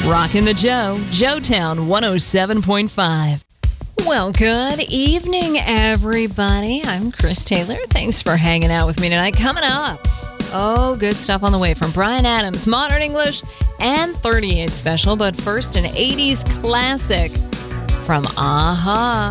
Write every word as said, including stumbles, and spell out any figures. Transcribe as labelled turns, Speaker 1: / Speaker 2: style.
Speaker 1: Rockin' the Joe, Joetown one oh seven point five. Well, good evening, everybody. I'm Chris Taylor. Thanks for hanging out with me tonight. Coming up, oh, good stuff on the way from Bryan Adams, Modern English, and thirty-eight Special. But first, an eighties classic from a-ha.